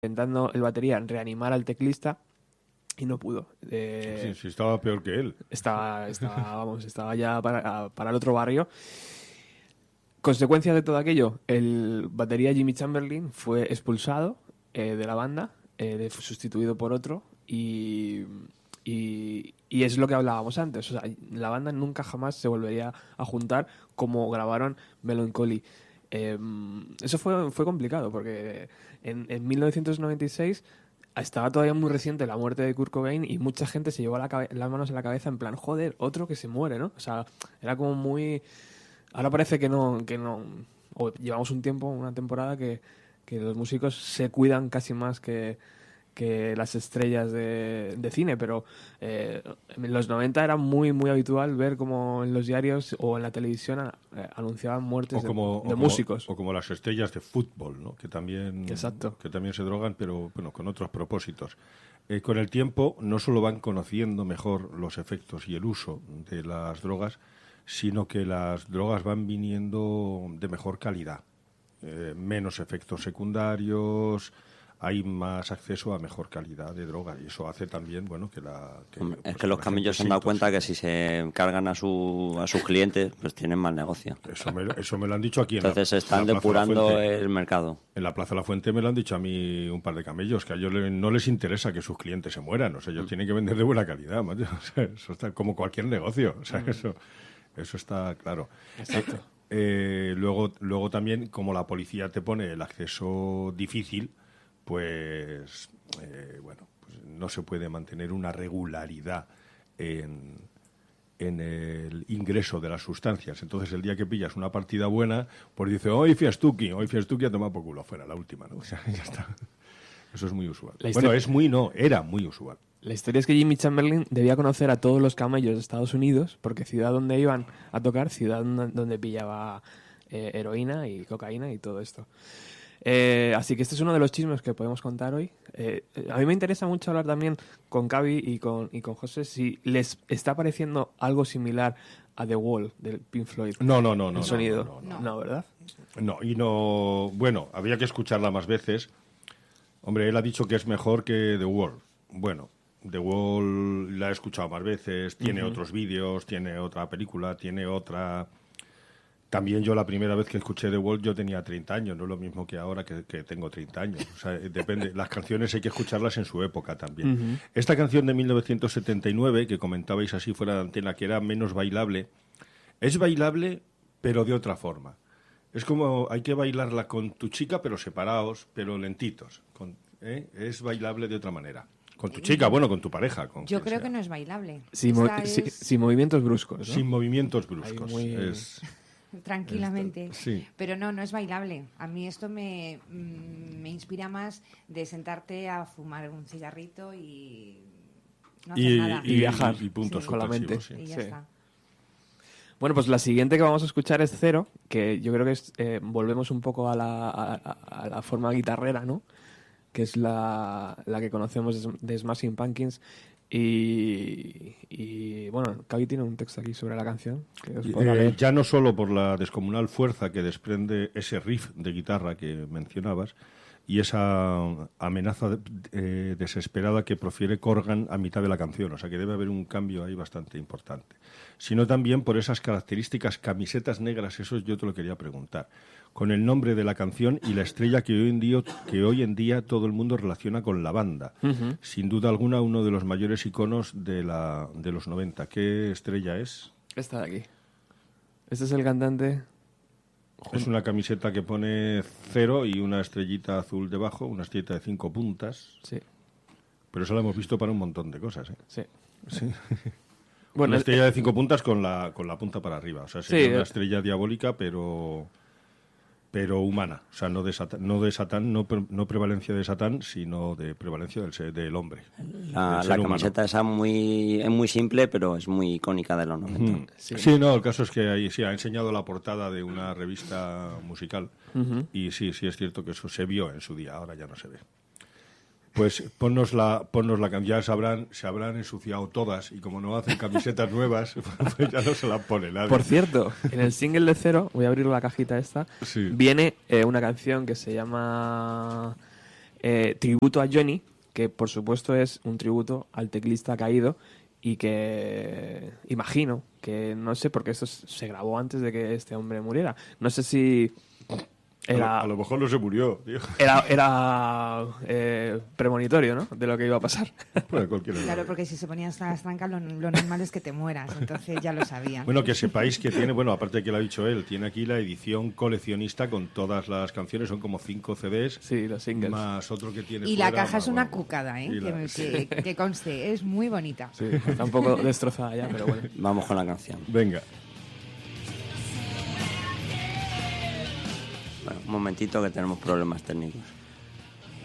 intentando el batería reanimar al teclista y no pudo. Sí, estaba peor que él. Estaba ya para el otro barrio. Consecuencia de todo aquello, el batería Jimmy Chamberlin fue expulsado de la banda, sustituido por otro, y es lo que hablábamos antes. O sea, la banda nunca jamás se volvería a juntar como grabaron Melancholy. Eso fue complicado porque en 1996 estaba todavía muy reciente la muerte de Kurt Cobain y mucha gente se llevó las manos en la cabeza en plan, joder, otro que se muere, ¿no? O sea, era como muy... Ahora parece que no... O llevamos un tiempo, una temporada que los músicos se cuidan casi más que las estrellas de cine, pero en los 90 era muy muy habitual ver como en los diarios o en la televisión anunciaban muertes de músicos. O como las estrellas de fútbol, ¿no? Exacto. Que también se drogan, pero bueno, con otros propósitos. Con el tiempo no solo van conociendo mejor los efectos y el uso de las drogas, sino que las drogas van viniendo de mejor calidad. Menos efectos secundarios, hay más acceso a mejor calidad de droga y eso hace también, bueno, es que los camellos se han dado cuenta que si se cargan a sus clientes, pues tienen más negocio. Eso me lo han dicho aquí. Entonces están depurando el mercado. En la Plaza La Fuente me lo han dicho a mí un par de camellos, que a ellos no les interesa que sus clientes se mueran, o sea, ellos tienen que vender de buena calidad, macho. O sea, eso está como cualquier negocio, o sea, eso está claro. Exacto. Luego también, como la policía te pone el acceso difícil, pues no se puede mantener una regularidad en el ingreso de las sustancias. Entonces, el día que pillas una partida buena, pues dice, hoy fiastuki a tomar por culo, fuera la última, ¿no? O sea, ya está. Eso es muy usual. Era muy usual. La historia es que Jimmy Chamberlin debía conocer a todos los camellos de Estados Unidos, porque ciudad donde iban a tocar, ciudad donde pillaba heroína y cocaína y todo esto. Así que este es uno de los chismes que podemos contar hoy. A mí me interesa mucho hablar también con Cavi y con José si les está pareciendo algo similar a The Wall del Pink Floyd. No. El sonido. No, ¿verdad? No, y no... Bueno, habría que escucharla más veces. Hombre, él ha dicho que es mejor que The Wall. Bueno, The Wall la he escuchado más veces, tiene otros vídeos, tiene otra película, tiene otra... También yo la primera vez que escuché The Wall yo tenía 30 años, no es lo mismo que ahora que tengo 30 años. O sea, depende, las canciones hay que escucharlas en su época también. Esta canción de 1979, que comentabais así fuera de antena, que era menos bailable, es bailable pero de otra forma. Es como hay que bailarla con tu chica pero separados, pero lentitos. Es bailable de otra manera. Con tu chica, bueno, con tu pareja. Yo creo que no es bailable. Sin movimientos bruscos, ¿no? Sin movimientos bruscos. Tranquilamente. Sí. Pero no es bailable. A mí esto me inspira más de sentarte a fumar un cigarrito y no hacer nada. Y viajar. Y puntos con la mente. Y ya está. Bueno, pues la siguiente que vamos a escuchar es Cero, que yo creo que es, volvemos un poco a la forma guitarrera, ¿no? Que es la que conocemos de Smashing Pumpkins. Y bueno, Cavi tiene un texto aquí sobre la canción. Que os podrá leer. Ya no solo por la descomunal fuerza que desprende ese riff de guitarra que mencionabas y esa amenaza desesperada que profiere Corgan a mitad de la canción, o sea que debe haber un cambio ahí bastante importante, sino también por esas características camisetas negras, eso yo te lo quería preguntar, con el nombre de la canción y la estrella que hoy en día todo el mundo relaciona con la banda. Sin duda alguna, uno de los mayores iconos de los 90. ¿Qué estrella es? Esta de aquí. Este es el cantante. Es una camiseta que pone 0 y una estrellita azul debajo, una estrellita de 5 puntas. Sí. Pero eso lo hemos visto para un montón de cosas, ¿eh? Sí. Bueno, una estrella de 5 puntas con la punta para arriba. O sea, sería una estrella diabólica, pero humana, o sea, no de Satán, no prevalencia de Satán, sino de prevalencia del hombre. La camiseta esa es muy simple, pero es muy icónica de los 90. Sí, no, el caso es que ahí sí ha enseñado la portada de una revista musical y sí es cierto que eso se vio en su día, ahora ya no se ve. Pues ponnos la canción, ya se habrán ensuciado todas y como no hacen camisetas nuevas, pues ya no se las pone nadie. Por cierto, en el single de Cero, voy a abrir la cajita esta, viene una canción que se llama tributo a Johnny, que por supuesto es un tributo al teclista caído y que imagino que, no sé, porque esto se grabó antes de que este hombre muriera. No sé si A lo mejor no se murió, tío. era premonitorio, ¿no? De lo que iba a pasar. Bueno, cualquiera. Claro, porque si se ponían hasta las trancas, lo normal es que te mueras. Entonces ya lo sabían. Bueno, que sepáis que tiene, bueno, aparte de que lo ha dicho él, tiene aquí la edición coleccionista con todas las canciones, son como 5 CDs. Sí, los singles. Más otro que tiene Y la fuera, caja es más, una bueno, cucada, ¿eh? y la- Que conste, es muy bonita. Sí, está un poco destrozada ya, pero bueno. Vamos con la canción. Venga. Bueno, un momentito que tenemos problemas técnicos.